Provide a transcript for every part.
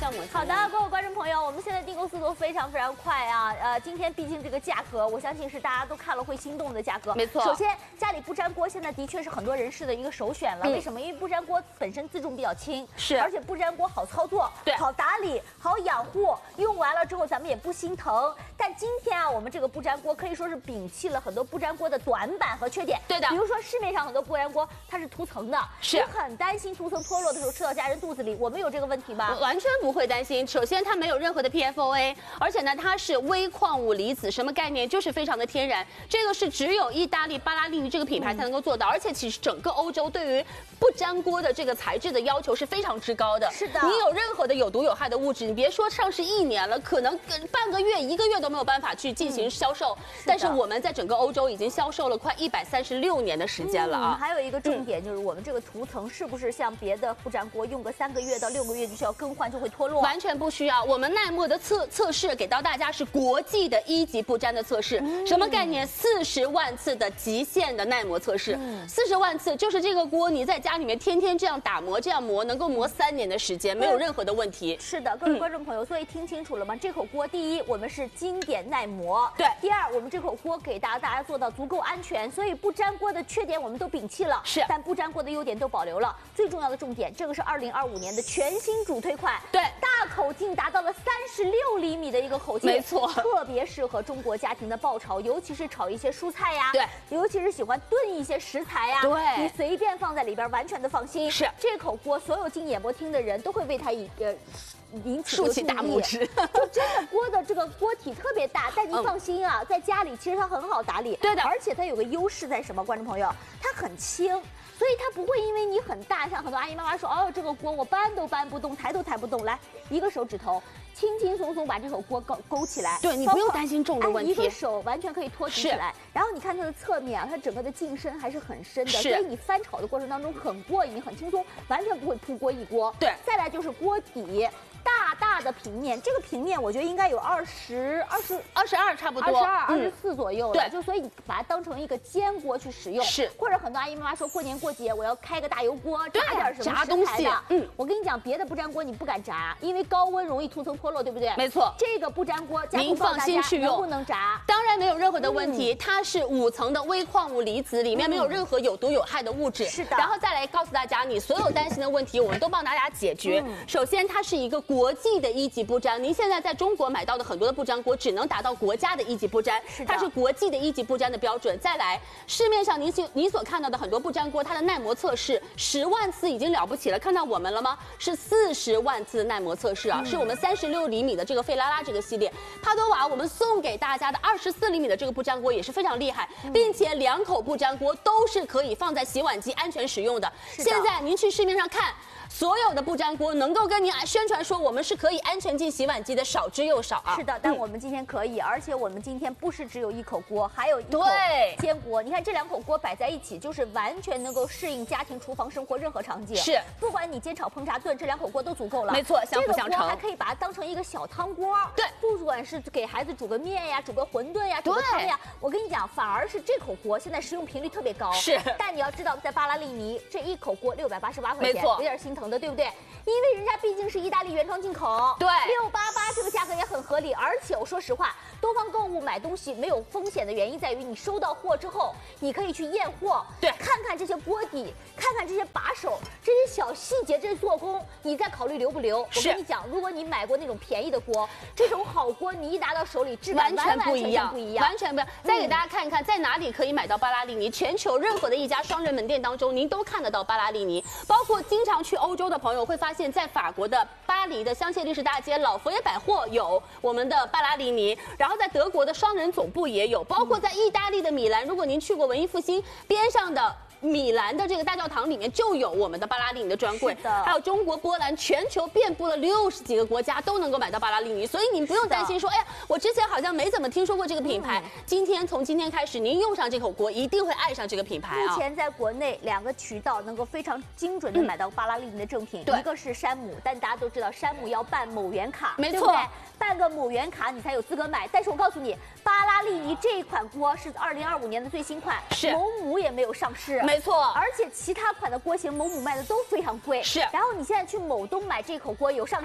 像我。 好的，各位观众朋友，我们现在订购速度非常快啊！今天毕竟这个价格，我相信是大家都看了会心动的价格。 没错。 首先，家里不粘锅现在的确是很多人士的一个首选了。为什么？因为不粘锅本身自重比较轻， 是， 而且不粘锅好操作， 对， 好打理，好养护，用完了之后咱们也不心疼。但今天啊，我们这个不粘锅可以说是摒弃了很多不粘锅的短板和缺点。 对的。 比如说市面上很多不粘锅它是涂层的， 是， 你很担心涂层脱落的时候吃到家人肚子里。我们有这个问题吗？ 完全不会担心。首先，它没有任何的 PFOA， 而且呢，它是微矿物离子，什么概念？就是非常的天然。这个是只有意大利巴拉利尼这个品牌才能够做到，而且其实整个欧洲对于不粘锅的这个材质的要求是非常之高的。 是的， 你有任何的有毒有害的物质，你别说上市1年了，可能半个月、1个月都没有办法去进行销售。但是我们在整个欧洲已经销售了快136年的时间了啊。 还有一个重点就是我们这个涂层是不是像别的不粘锅用个3个月到6个月就需要更换就会脱落？ 完全不需要。我们耐磨的测试给到大家是国际的1级不粘的测试，什么概念？40万次的极限的耐磨测试，40万次就是这个锅你在家里面天天这样打磨这样磨，能够磨3年的时间，没有任何的问题。 是的，各位观众朋友，所以听清楚了吗？这口锅第一，我们是经典耐磨； 对， 第二，我们这口锅给大家做到足够安全，所以不粘锅的缺点我们都摒弃了， 是， 但不粘锅的优点都保留了。最重要的重点，这个是2025年的全新主推款， 对， 大口径达到了36厘米的一个口径， 没错， 特别适合中国家庭的爆炒，尤其是炒一些蔬菜呀， 对， 尤其是喜欢炖一些食材呀， 对， 你随便放在里边完全的放心。 是， 这口锅所有进演播厅的人都会为它竖起大拇指， 就真的锅的这个锅体特别大，但您放心啊，在家里其实它很好打理， 对的， 而且它有个优势在什么？观众朋友，它很轻，所以它不会因为你很大，像很多阿姨妈妈说，哦，这个锅我搬都搬不动，抬都抬不动，来一个手指头。轻轻松松把这口锅勾起来， 对你不用担心重的问题， 一个手完全可以托举起来。然后你看它的侧面啊，它整个的进深还是很深的，所以你翻炒的过程当中很过瘾、很轻松，完全不会扑锅一锅。 对， 再来就是锅底。大的平面，这个平面我觉得应该有22差不多，22、24左右了。 对， 就所以你把它当成一个煎锅去使用。 是， 或者很多阿姨妈妈说过年过节我要开个大油锅炸点什么炸东西。 我跟你讲，别的不粘锅你不敢炸，因为高温容易涂层脱落，对不对？ 没错。 这个不粘锅， 您放心去用， 能不能炸？ 当然没有任何的问题。它是5层的微矿物离子，里面没有任何有毒有害的物质。 是的。 然后再来告诉大家，你所有担心的问题，我们都帮大家解决。首先，它是一个国际的1级不粘，您现在在中国买到的很多的不粘锅只能达到国家的1级不粘，它是国际的1级不粘的标准。再来，市面上您所看到的很多不粘锅，它的耐磨测试10万次已经了不起了，看到我们了吗？是40万次的耐磨测试啊，是我们36厘米的这个费拉拉这个系列。帕多瓦我们送给大家的24厘米的这个不粘锅也是非常厉害，并且2口不粘锅都是可以放在洗碗机安全使用的。现在您去市面上看。所有的不粘锅能够跟您宣传说我们是可以安全进洗碗机的少之又少啊。 是的，但我们今天可以，而且我们今天不是只有1口锅，还有1口煎锅。你看这2口锅摆在一起，就是完全能够适应家庭厨房生活任何场景。 是， 不管你煎炒烹炸炖，这2口锅都足够了。 没错，相辅相成。 这个锅还可以把它当成一个小汤锅。 对， 不管是给孩子煮个面呀，煮个馄饨呀，煮个汤呀，我跟你讲，反而是这口锅现在使用频率特别高。 是， 但你要知道，在巴拉利尼这1口锅688块钱， 没错， 有点心疼的，对不对？因为人家毕竟是意大利原装进口， 对 ，688这个价格也很合理。而且我说实话，多方购物买东西没有风险的原因在于，你收到货之后，你可以去验货， 对， 看看这些锅底，看看这些把手，这些小细节，这些做工，你再考虑留不留。我跟你讲，如果你买过那种便宜的锅，这种好锅你一拿到手里，质感完全不一样， 完全不一样。再给大家看一看，在哪里可以买到巴拉利尼？全球任何的一家双人门店当中，您都看得到巴拉利尼，包括经常去欧洲的朋友会发现，在法国的巴黎的香榭丽舍大街老佛爷百货有我们的巴拉利尼，然后在德国的双人总部也有，包括在意大利的米兰，如果您去过文艺复兴边上的米兰的这个大教堂里面就有我们的巴拉利尼的专柜，还有中国、波兰，全球遍布了60几个国家都能够买到巴拉利尼，所以您不用担心说，哎呀，我之前好像没怎么听说过这个品牌。从今天开始，您用上这口锅，一定会爱上这个品牌啊。 目前在国内2个渠道能够非常精准的买到巴拉利尼的正品，一个是山姆，但大家都知道山姆要办某源卡， 没错， 办个某源卡你才有资格买。但是我告诉你，巴拉利尼这一款锅是2025年的最新款， 是某姆也没有上市， 没错， 而且其他款的锅型某姆卖的都非常贵， 是。 然后你现在去某东买这口锅有上架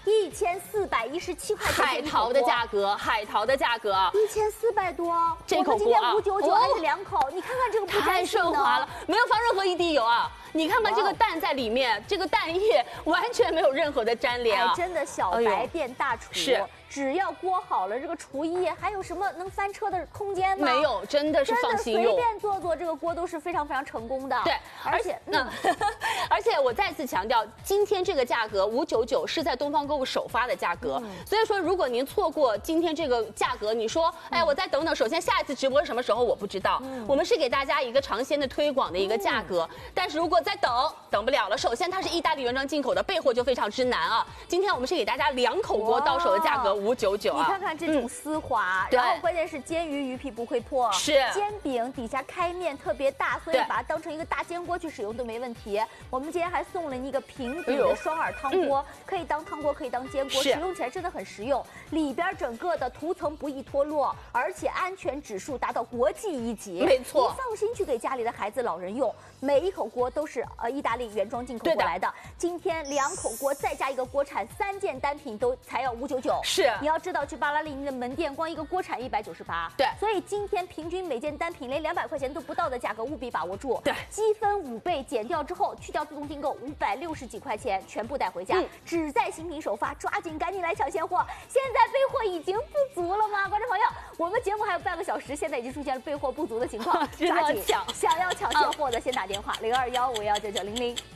1417块钱。 海淘的价格，海淘的价格 1400多。 这口锅啊 599还是2口，你看看这个不太顺滑了，没有放任何一滴油啊！你看看这个蛋在里面，这个蛋液完全没有任何的粘连啊！ 真的小白变大厨。 是。 只要锅好了，这个厨艺还有什么能翻车的空间吗？ 没有，真的是放心用， 随便做这个锅都是非常非常成功的。 对，而且我再次强调，今天这个价格599是在东方购物首发的价格，所以说如果您错过今天这个价格，你说，哎，我再等等，首先下一次直播是什么时候我不知道，我们是给大家一个尝鲜的推广的一个价格，但是如果再等不了了，首先它是意大利原装进口的，备货就非常之难啊。今天我们是给大家2口锅到手的价格599啊。 你看看这种丝滑，然后关键是煎鱼皮不会破， 是煎饼底下开面特别大，所以把它当成一个大煎锅去使用都没问题。我们今天还送了你一个平底的双耳汤锅，可以当汤锅，可以当煎锅，使用起来真的很实用。里边整个的涂层不易脱落，而且安全指数达到国际1级， 没错， 你放心去给家里的孩子、老人用。每一口锅都是意大利原装进口过来的。今天2口锅再加一个锅铲，3件单品都才要599。 是， 你要知道去巴拉利尼的门店，光一个锅铲198。 对， 所以今天平均每件单品连200块钱都不到的价格，务必把握住。 对， 积分5倍减掉之后，去掉自动订购560几块钱，全部带回家，只在新品首发，抓紧赶紧来抢现货。现在备货已经不足了吗？观众朋友，我们节目还有半个小时，现在已经出现了备货不足的情况，抓紧抢！ 想要抢现货的先打电话0215199900。